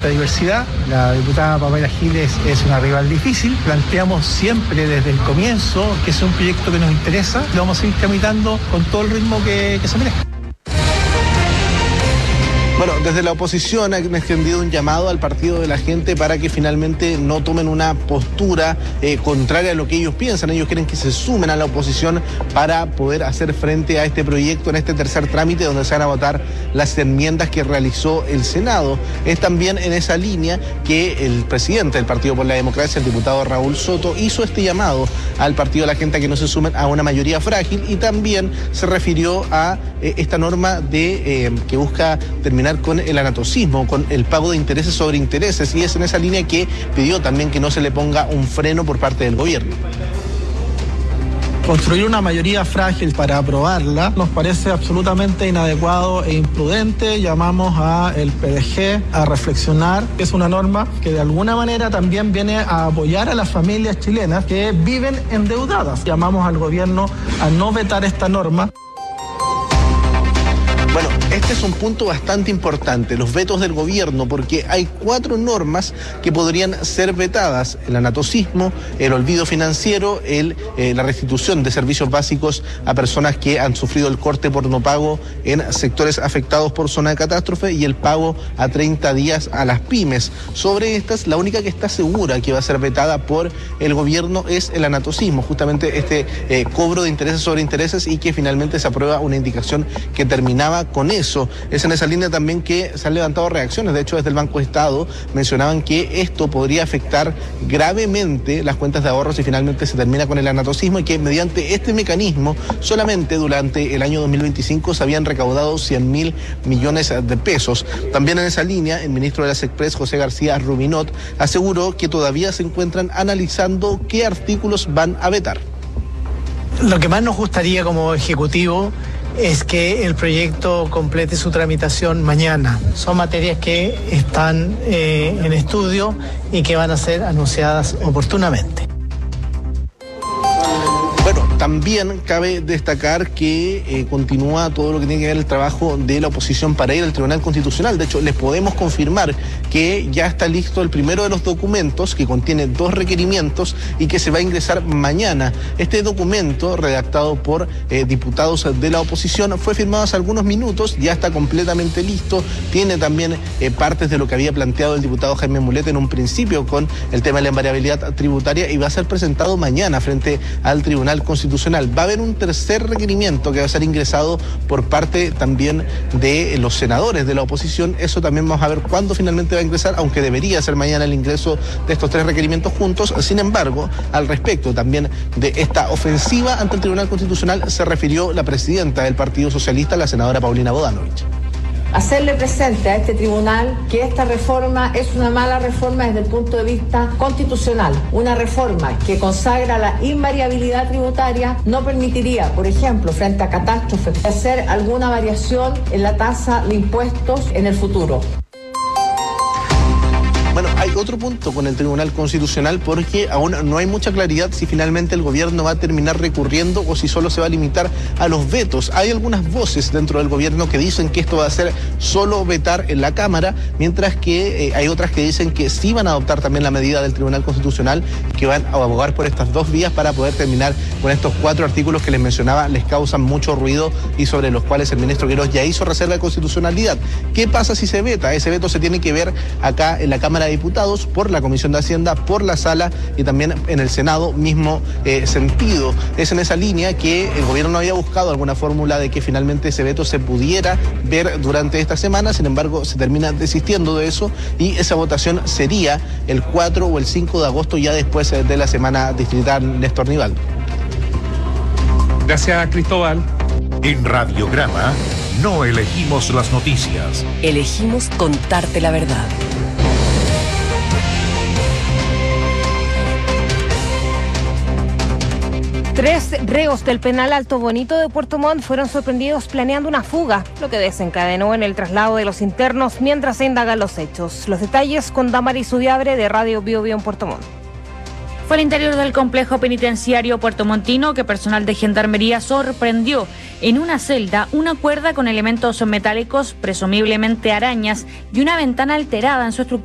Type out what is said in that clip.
nuestra diversidad. La diputada Pamela Giles es una rival difícil. Planteamos siempre desde el comienzo que es un proyecto que nos interesa. Lo vamos a ir tramitando con todo el ritmo que se merezca. Bueno, desde la oposición han extendido un llamado al Partido de la Gente para que finalmente no tomen una postura contraria a lo que ellos piensan. Ellos quieren que se sumen a la oposición para poder hacer frente a este proyecto en este tercer trámite donde se van a votar las enmiendas que realizó el Senado. Es también en esa línea que el presidente del Partido por la Democracia, el diputado Raúl Soto, hizo este llamado al Partido de la Gente a que no se sumen a una mayoría frágil y también se refirió a esta norma que busca terminar con el anatocismo, con el pago de intereses sobre intereses, y es en esa línea que pidió también que no se le ponga un freno por parte del gobierno. Construir una mayoría frágil para aprobarla nos parece absolutamente inadecuado e imprudente. Llamamos al PDG a reflexionar. Es una norma que de alguna manera también viene a apoyar a las familias chilenas que viven endeudadas. Llamamos al gobierno a no vetar esta norma. Bueno, este es un punto bastante importante, los vetos del gobierno, porque hay 4 normas que podrían ser vetadas: el anatocismo, el olvido financiero, la restitución de servicios básicos a personas que han sufrido el corte por no pago en sectores afectados por zona de catástrofe y el pago a 30 días a las pymes. Sobre estas, la única que está segura que va a ser vetada por el gobierno es el anatocismo, justamente este cobro de intereses sobre intereses, y que finalmente se aprueba una indicación que terminaba con eso. Es en esa línea también que se han levantado reacciones. De hecho, desde el Banco de Estado mencionaban que esto podría afectar gravemente las cuentas de ahorros si finalmente se termina con el anatocismo, y que mediante este mecanismo solamente durante el año 2025 se habían recaudado 100.000 millones de pesos. También en esa línea, el ministro de las Express, José García Rubinot, aseguró que todavía se encuentran analizando qué artículos van a vetar. Lo que más nos gustaría como Ejecutivo es que el proyecto complete su tramitación mañana. Son materias que están en estudio y que van a ser anunciadas oportunamente. Bueno, también cabe destacar que continúa todo lo que tiene que ver el trabajo de la oposición para ir al Tribunal Constitucional. De hecho, les podemos confirmar que ya está listo el primero de los documentos, que contiene 2 requerimientos y que se va a ingresar mañana. Este documento, redactado por diputados de la oposición, fue firmado hace algunos minutos, ya está completamente listo. Tiene también partes de lo que había planteado el diputado Jaime Mulet en un principio con el tema de la invariabilidad tributaria, y va a ser presentado mañana frente al Tribunal Constitucional. Va a haber un tercer requerimiento que va a ser ingresado por parte también de los senadores de la oposición. Eso también vamos a ver cuándo finalmente va a ingresar, aunque debería ser mañana el ingreso de estos 3 requerimientos juntos. Sin embargo, al respecto también de esta ofensiva ante el Tribunal Constitucional se refirió la presidenta del Partido Socialista, la senadora Paulina Bodanovich. Hacerle presente a este tribunal que esta reforma es una mala reforma desde el punto de vista constitucional. Una reforma que consagra la invariabilidad tributaria no permitiría, por ejemplo, frente a catástrofes, hacer alguna variación en la tasa de impuestos en el futuro. Bueno, hay otro punto con el Tribunal Constitucional, porque aún no hay mucha claridad si finalmente el gobierno va a terminar recurriendo o si solo se va a limitar a los vetos. Hay algunas voces dentro del gobierno que dicen que esto va a ser solo vetar en la Cámara, mientras que hay otras que dicen que sí van a adoptar también la medida del Tribunal Constitucional, que van a abogar por estas 2 vías para poder terminar con estos 4 artículos que les mencionaba, les causan mucho ruido y sobre los cuales el ministro Quirós ya hizo reserva de constitucionalidad. ¿Qué pasa si se veta? Ese veto se tiene que ver acá en la Cámara de Diputados, por la Comisión de Hacienda, por la Sala y también en el Senado, mismo sentido. Es en esa línea que el gobierno había buscado alguna fórmula de que finalmente ese veto se pudiera ver durante esta semana. Sin embargo, se termina desistiendo de eso, y esa votación sería el 4 o el 5 de agosto, ya después de la semana distrital. Néstor Nivaldo. Gracias, Cristóbal. En Radiograma no elegimos las noticias. Elegimos contarte la verdad. 3 reos del penal Alto Bonito de Puerto Montt fueron sorprendidos planeando una fuga, lo que desencadenó en el traslado de los internos mientras se indagan los hechos. Los detalles con Damaris Udiabre de Radio Bio Bio en Puerto Montt. Fue al interior del complejo penitenciario puertomontino que personal de Gendarmería sorprendió en una celda una cuerda con elementos metálicos, presumiblemente arañas, y una ventana alterada en su estructura.